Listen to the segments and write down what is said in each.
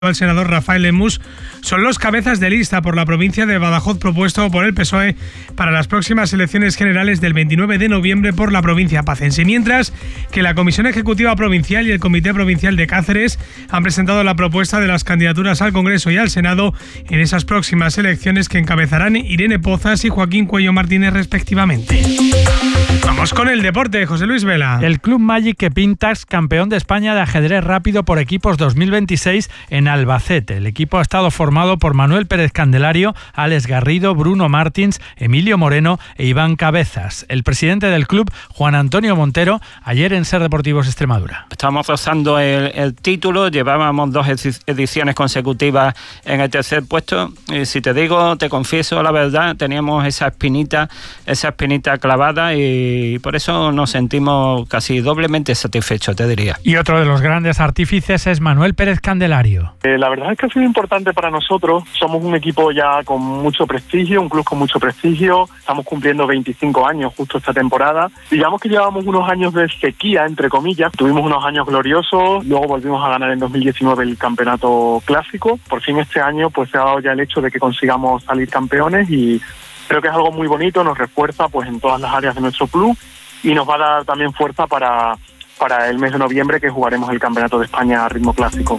al senador Rafael Lemus son los cabezas de lista por la provincia de Badajoz propuesto por el PSOE para las próximas elecciones generales del 29 de noviembre por la provincia pacense, mientras que la Comisión Ejecutiva Provincial y el Comité Provincial de Cáceres han presentado la propuesta de las candidaturas al Congreso y al Senado en esas próximas elecciones que encabezarán Irene Pozas y Joaquín Cuello Martínez respectivamente. Vamos con el deporte, José Luis Vela. El Club Magic Pintax, campeón de España de ajedrez rápido por equipos 2026 en Albacete. El equipo ha estado formado por Manuel Pérez Candelario, Alex Garrido, Bruno Martins, Emilio Moreno e Iván Cabezas. El presidente del club, Juan Antonio Montero, ayer en Ser Deportivos Extremadura. Estamos rozando el título, llevábamos 2 ediciones consecutivas en el tercer puesto. Y si te digo, te confieso la verdad, teníamos esa espinita clavada y por eso nos sentimos casi doblemente satisfechos, te diría. Y otro de los grandes artífices es Manuel Pérez Candelario. La verdad es que ha sido importante para nosotros. Somos un equipo ya con mucho prestigio, un club con mucho prestigio. Estamos cumpliendo 25 años justo esta temporada. Digamos que llevábamos unos años de sequía, entre comillas. Tuvimos unos años gloriosos, luego volvimos a ganar en 2019 el campeonato clásico. Por fin este año pues se ha dado ya el hecho de que consigamos salir campeones y creo que es algo muy bonito, nos refuerza pues en todas las áreas de nuestro club y nos va a dar también fuerza para el mes de noviembre, que jugaremos el Campeonato de España a ritmo clásico.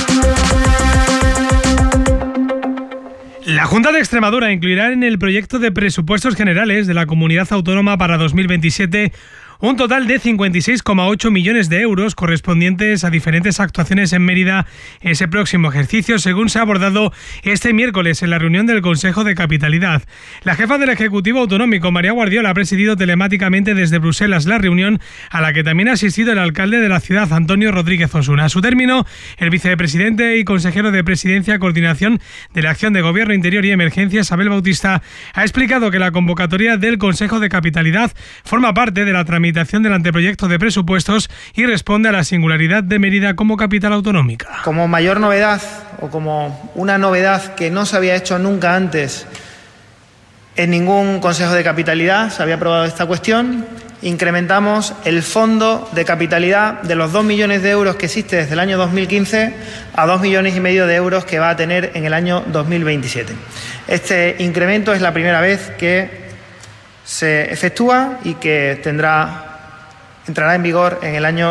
La Junta de Extremadura incluirá en el proyecto de presupuestos generales de la comunidad autónoma para 2027 un total de 56,8 millones de euros correspondientes a diferentes actuaciones en Mérida ese próximo ejercicio, según se ha abordado este miércoles en la reunión del Consejo de Capitalidad. La jefa del Ejecutivo Autonómico, María Guardiola, ha presidido telemáticamente desde Bruselas la reunión, a la que también ha asistido el alcalde de la ciudad, Antonio Rodríguez Osuna. A su término, el vicepresidente y consejero de Presidencia, Coordinación de la Acción de Gobierno Interior y Emergencias, Abel Bautista, ha explicado que la convocatoria del Consejo de Capitalidad forma parte de la tramitación del anteproyecto de presupuestos y responde a la singularidad de Mérida como capital autonómica. Como mayor novedad, o como una novedad que no se había hecho nunca antes en ningún Consejo de Capitalidad, se había aprobado esta cuestión, incrementamos el fondo de capitalidad de los 2 millones de euros que existe desde el año 2015 a 2,5 millones de euros que va a tener en el año 2027. Este incremento es la primera vez que se efectúa y que entrará en vigor en el año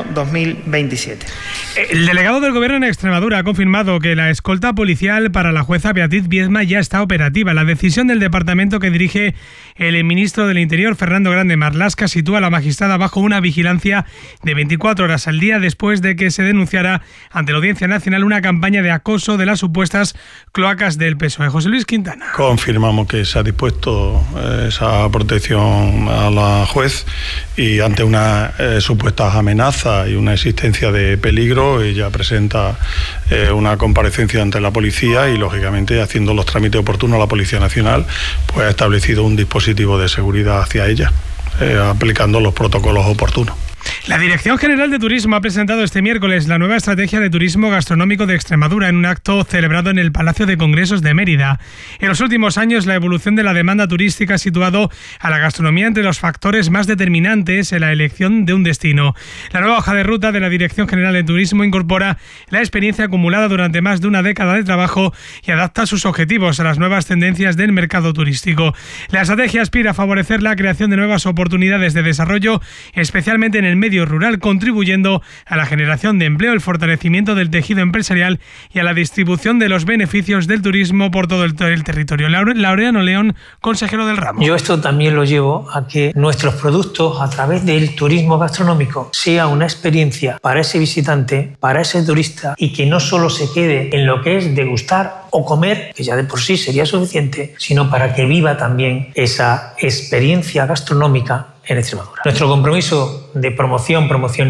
2027. El delegado del Gobierno en Extremadura ha confirmado que la escolta policial para la jueza Beatriz Viedma ya está operativa. La decisión del departamento que dirige el ministro del Interior, Fernando Grande Marlaska, sitúa a la magistrada bajo una vigilancia de 24 horas al día después de que se denunciara ante la Audiencia Nacional una campaña de acoso de las supuestas cloacas del PSOE. José Luis Quintana. Confirmamos que se ha dispuesto esa protección a la juez y ante una supuestas amenazas y una existencia de peligro, ella presenta una comparecencia ante la policía y, lógicamente, haciendo los trámites oportunos, la Policía Nacional pues ha establecido un dispositivo de seguridad hacia ella, aplicando los protocolos oportunos. La Dirección General de Turismo ha presentado este miércoles la nueva estrategia de turismo gastronómico de Extremadura en un acto celebrado en el Palacio de Congresos de Mérida. En los últimos años, la evolución de la demanda turística ha situado a la gastronomía entre los factores más determinantes en la elección de un destino. La nueva hoja de ruta de la Dirección General de Turismo incorpora la experiencia acumulada durante más de una década de trabajo y adapta sus objetivos a las nuevas tendencias del mercado turístico. La estrategia aspira a favorecer la creación de nuevas oportunidades de desarrollo, especialmente en el medio rural, contribuyendo a la generación de empleo, el fortalecimiento del tejido empresarial y a la distribución de los beneficios del turismo por todo el territorio. Laureano León, consejero del ramo. Yo esto también lo llevo a que nuestros productos, a través del turismo gastronómico, sea una experiencia para ese visitante, para ese turista, y que no solo se quede en lo que es degustar o comer, que ya de por sí sería suficiente, sino para que viva también esa experiencia gastronómica en Extremadura. Nuestro compromiso de promoción,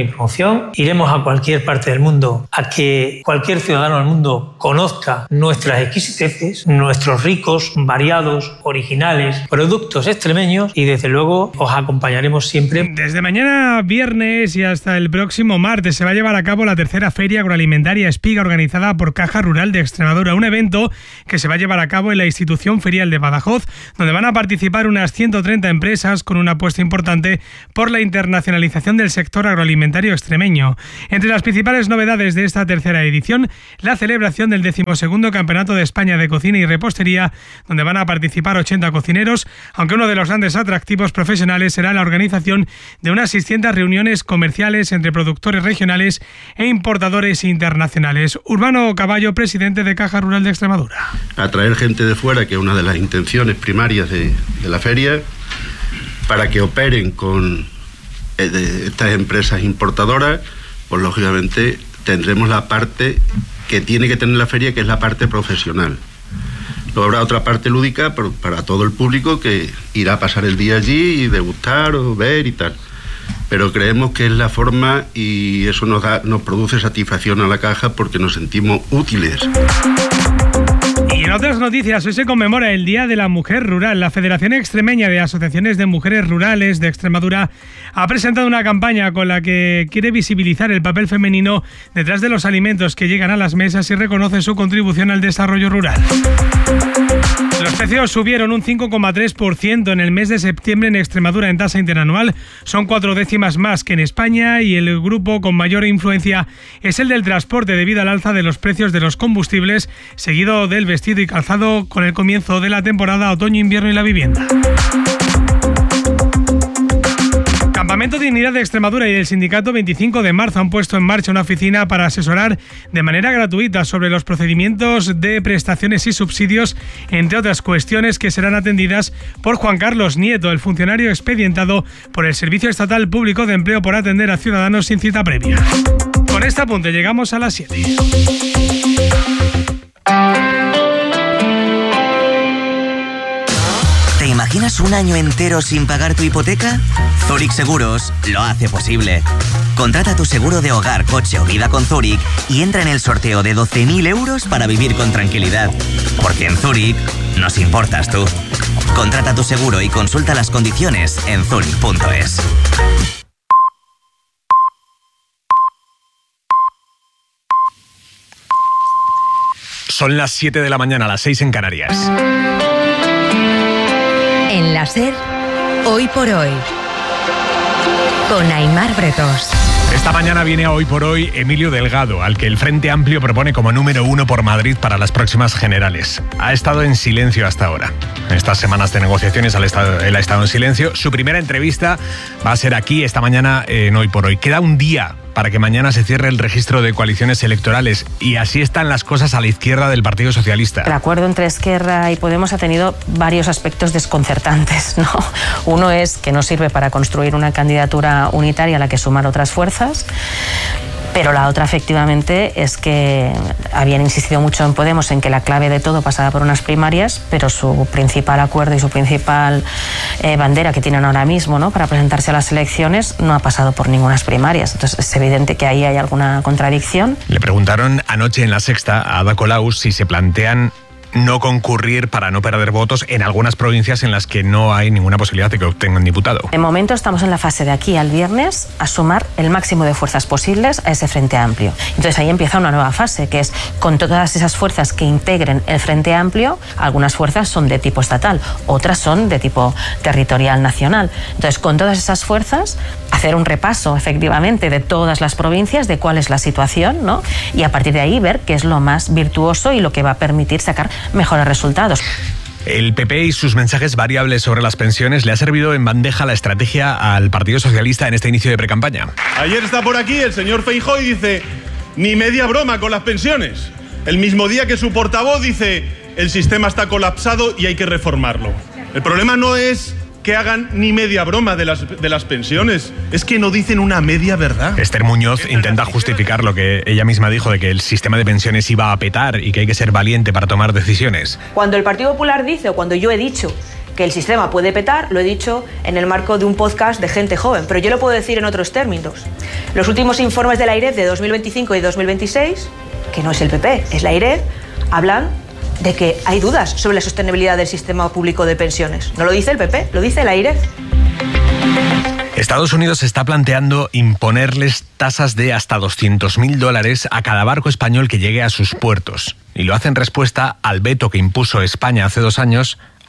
iremos a cualquier parte del mundo, a que cualquier ciudadano del mundo conozca nuestras exquisiteces, nuestros ricos, variados, originales productos extremeños, y desde luego os acompañaremos siempre. Desde mañana viernes y hasta el próximo martes se va a llevar a cabo la tercera Feria Agroalimentaria Espiga, organizada por Caja Rural de Extremadura, un evento que se va a llevar a cabo en la institución ferial de Badajoz, donde van a participar unas 130 empresas con una apuesta importante por la internacionalización dinamización del sector agroalimentario extremeño. Entre las principales novedades de esta tercera edición, la celebración del 12º Campeonato de España de Cocina y Repostería, donde van a participar 80 cocineros, aunque uno de los grandes atractivos profesionales será la organización de unas 600 reuniones comerciales entre productores regionales e importadores internacionales. Urbano Caballo, presidente de Caja Rural de Extremadura. Atraer gente de fuera, que es una de las intenciones primarias de la feria, para que operen con estas empresas importadoras, pues lógicamente tendremos la parte que tiene que tener la feria, que es la parte profesional. Luego habrá otra parte lúdica para todo el público que irá a pasar el día allí y degustar o ver y tal. Pero creemos que es la forma y eso nos produce satisfacción a la Caja porque nos sentimos útiles. Y en otras noticias, hoy se conmemora el Día de la Mujer Rural. La Federación Extremeña de Asociaciones de Mujeres Rurales de Extremadura ha presentado una campaña con la que quiere visibilizar el papel femenino detrás de los alimentos que llegan a las mesas y reconoce su contribución al desarrollo rural. Los precios subieron un 5,3% en el mes de septiembre en Extremadura en tasa interanual. Son 4 décimas más que en España y el grupo con mayor influencia es el del transporte debido al alza de los precios de los combustibles, seguido del vestido y calzado con el comienzo de la temporada otoño-invierno y la vivienda. Campamento Dignidad de Extremadura y el sindicato 25 de marzo han puesto en marcha una oficina para asesorar de manera gratuita sobre los procedimientos de prestaciones y subsidios, entre otras cuestiones que serán atendidas por Juan Carlos Nieto, el funcionario expedientado por el Servicio Estatal Público de Empleo por atender a ciudadanos sin cita previa. Con este apunte llegamos a las 7. ¿Te imaginas un año entero sin pagar tu hipoteca? Zurich Seguros lo hace posible. Contrata tu seguro de hogar, coche o vida con Zurich y entra en el sorteo de 12.000 euros para vivir con tranquilidad. Porque en Zurich nos importas tú. Contrata tu seguro y consulta las condiciones en zurich.es. Son las 7 de la mañana, las 6 en Canarias. En la SER, Hoy por Hoy, con Aimar Bretos. Esta mañana viene a Hoy por Hoy Emilio Delgado, al que el Frente Amplio propone como número 1 por Madrid para las próximas generales. Ha estado en silencio hasta ahora. En estas semanas de negociaciones él ha estado en silencio. Su primera entrevista va a ser aquí esta mañana en Hoy por Hoy. Queda un día para que mañana se cierre el registro de coaliciones electorales y así están las cosas a la izquierda del Partido Socialista. El acuerdo entre Esquerra y Podemos ha tenido varios aspectos desconcertantes, ¿no? Uno es que no sirve para construir una candidatura unitaria a la que sumar otras fuerzas. Pero la otra, efectivamente, es que habían insistido mucho en Podemos en que la clave de todo pasaba por unas primarias, pero su principal acuerdo y su principal bandera que tienen ahora mismo, ¿no?, para presentarse a las elecciones no ha pasado por ninguna primarias. Entonces es evidente que ahí hay alguna contradicción. Le preguntaron anoche en La Sexta a Ada Colau si se plantean no concurrir para no perder votos en algunas provincias en las que no hay ninguna posibilidad de que obtengan diputado. De momento estamos en la fase de aquí al viernes a sumar el máximo de fuerzas posibles a ese Frente Amplio. Entonces ahí empieza una nueva fase, que es con todas esas fuerzas que integren el Frente Amplio. Algunas fuerzas son de tipo estatal, otras son de tipo territorial nacional. Entonces con todas esas fuerzas hacer un repaso efectivamente de todas las provincias, de cuál es la situación, ¿no?, y a partir de ahí ver qué es lo más virtuoso y lo que va a permitir sacar mejores resultados. El PP y sus mensajes variables sobre las pensiones le ha servido en bandeja la estrategia al Partido Socialista en este inicio de precampaña. Ayer está por aquí el señor Feijóo y dice, ni media broma con las pensiones. El mismo día que su portavoz dice, el sistema está colapsado y hay que reformarlo. El problema no es que hagan ni media broma de las pensiones, es que no dicen una media verdad. Esther Muñoz intenta justificar lo que ella misma dijo de que el sistema de pensiones iba a petar y que hay que ser valiente para tomar decisiones. Cuando el Partido Popular dice, o cuando yo he dicho que el sistema puede petar, lo he dicho en el marco de un podcast de gente joven, pero yo lo puedo decir en otros términos. Los últimos informes de la AIREF de 2025 y 2026, que no es el PP, es la AIREF, hablan de que hay dudas sobre la sostenibilidad del sistema público de pensiones. No lo dice el PP, lo dice la AIREF. Estados Unidos está planteando imponerles tasas de hasta $200.000 a cada barco español que llegue a sus puertos. Y lo hace en respuesta al veto que impuso España hace 2 años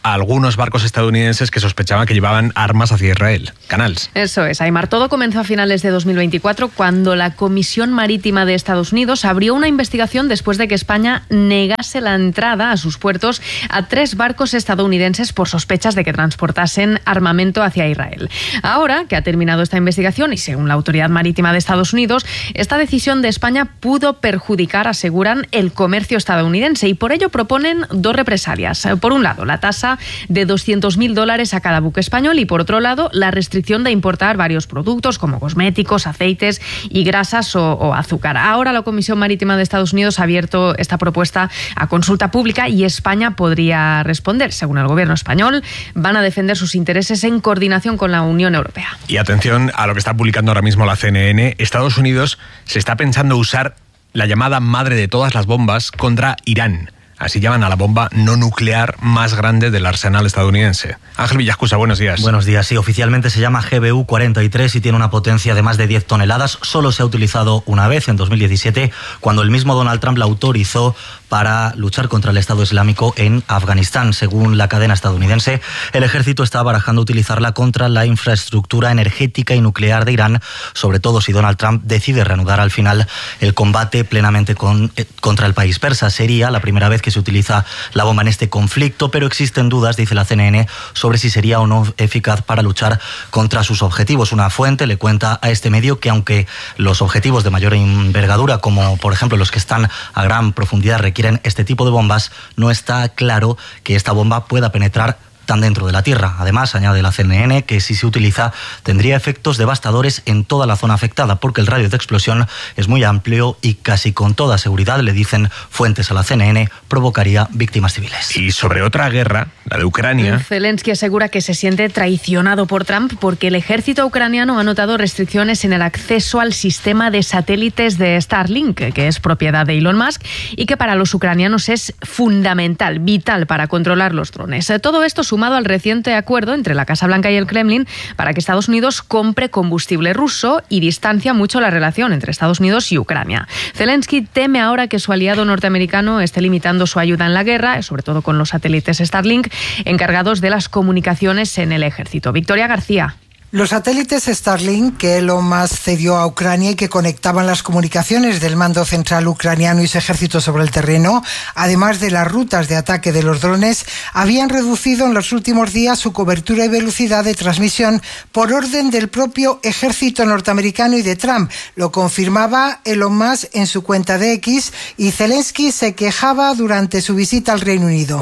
a algunos barcos estadounidenses que sospechaban que llevaban armas hacia Israel. Canals. Eso es, Aimar. Todo comenzó a finales de 2024 cuando la Comisión Marítima de Estados Unidos abrió una investigación después de que España negase la entrada a sus puertos a 3 barcos estadounidenses por sospechas de que transportasen armamento hacia Israel. Ahora que ha terminado esta investigación y según la Autoridad Marítima de Estados Unidos, esta decisión de España pudo perjudicar, aseguran, el comercio estadounidense y por ello proponen 2 represalias. Por un lado, la tasa de $200.000 a cada buque español y por otro lado, la restricción de importar varios productos como cosméticos, aceites y grasas o azúcar. Ahora la Comisión Marítima de Estados Unidos ha abierto esta propuesta a consulta pública y España podría responder. Según el gobierno español, van a defender sus intereses en coordinación con la Unión Europea. Y atención a lo que está publicando ahora mismo la CNN. Estados Unidos se está pensando usar la llamada madre de todas las bombas contra Irán. Así llaman a la bomba no nuclear más grande del arsenal estadounidense. Ángel Villascusa, buenos días. Buenos días. Sí, oficialmente se llama GBU-43 y tiene una potencia de más de 10 toneladas. Solo se ha utilizado una vez, en 2017, cuando el mismo Donald Trump la autorizó para luchar contra el Estado Islámico en Afganistán. Según la cadena estadounidense, el ejército está barajando utilizarla contra la infraestructura energética y nuclear de Irán, sobre todo si Donald Trump decide reanudar al final el combate plenamente contra el país persa. Sería la primera vez que se utiliza la bomba en este conflicto, pero existen dudas, dice la CNN, sobre si sería o no eficaz para luchar contra sus objetivos. Una fuente le cuenta a este medio que aunque los objetivos de mayor envergadura, como por ejemplo los que están a gran profundidad, requieren este tipo de bombas, no está claro que esta bomba pueda penetrar tan dentro de la Tierra. Además, añade la CNN que si se utiliza tendría efectos devastadores en toda la zona afectada porque el radio de explosión es muy amplio y casi con toda seguridad, le dicen fuentes a la CNN, provocaría víctimas civiles. Y sobre otra guerra, la de Ucrania. Zelensky asegura que se siente traicionado por Trump porque el ejército ucraniano ha notado restricciones en el acceso al sistema de satélites de Starlink, que es propiedad de Elon Musk y que para los ucranianos es fundamental, vital para controlar los drones. Todo esto sumado al reciente acuerdo entre la Casa Blanca y el Kremlin para que Estados Unidos compre combustible ruso y distancia mucho la relación entre Estados Unidos y Ucrania. Zelensky teme ahora que su aliado norteamericano esté limitando su ayuda en la guerra, sobre todo con los satélites Starlink, encargados de las comunicaciones en el ejército. Victoria García. Los satélites Starlink que Elon Musk cedió a Ucrania y que conectaban las comunicaciones del mando central ucraniano y su ejército sobre el terreno, además de las rutas de ataque de los drones, habían reducido en los últimos días su cobertura y velocidad de transmisión por orden del propio ejército norteamericano y de Trump. Lo confirmaba Elon Musk en su cuenta de X y Zelensky se quejaba durante su visita al Reino Unido.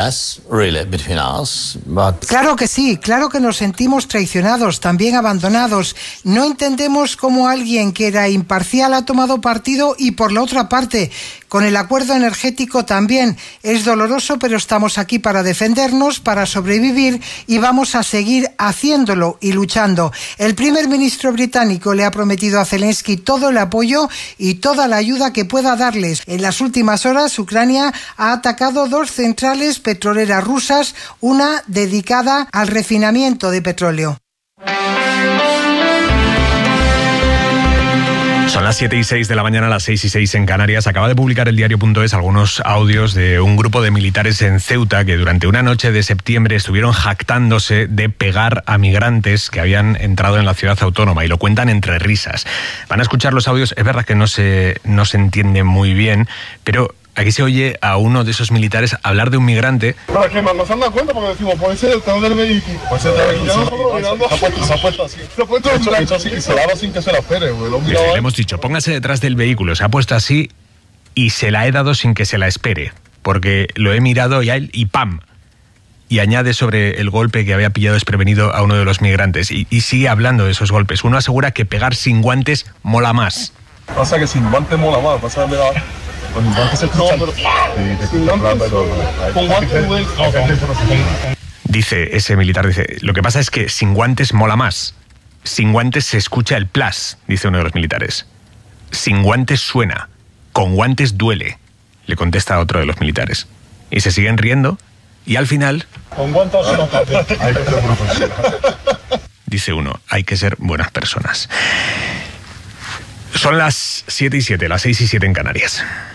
Claro que sí, claro que nos sentimos traicionados, también abandonados. No entendemos cómo alguien que era imparcial ha tomado partido y por la otra parte, con el acuerdo energético también. Es doloroso, pero estamos aquí para defendernos, para sobrevivir y vamos a seguir haciéndolo y luchando. El primer ministro británico le ha prometido a Zelensky todo el apoyo y toda la ayuda que pueda darles. En las últimas horas, Ucrania ha atacado 2 centrales petroleras rusas, una dedicada al refinamiento de petróleo. Son las 7:06 de la mañana, las 6:06 en Canarias. Acaba de publicar el diario.es algunos audios de un grupo de militares en Ceuta que durante una noche de septiembre estuvieron jactándose de pegar a migrantes que habían entrado en la ciudad autónoma y lo cuentan entre risas. Van a escuchar los audios, es verdad que no se entiende muy bien, pero aquí se oye a uno de esos militares hablar de un migrante. ¿Para qué más? ¿No se han dado cuenta? Porque decimos, puede ser el carro del vehículo. Puede ser el vehículo. Se ha puesto así. Se ha puesto así y se la ha sin que se la espere. Le hemos dicho, póngase detrás del vehículo. Se ha puesto así y se la he dado sin que se la espere. Porque lo he mirado y ¡pam! Y añade sobre el golpe que había pillado desprevenido a uno de los migrantes. Y sigue hablando de esos golpes. Uno asegura que pegar sin guantes mola más. Pasa que sin guantes mola más. Pasa que con guantes se escucha. Dice ese militar, lo que pasa es que sin guantes mola más. Sin guantes se escucha el plas, dice uno de los militares. Sin guantes suena, con guantes duele, le contesta otro de los militares. Y se siguen riendo y al final... Con guantes no hay que ser profesional. Dice uno, hay que ser buenas personas. Son las 7:07, las 6:07 en Canarias.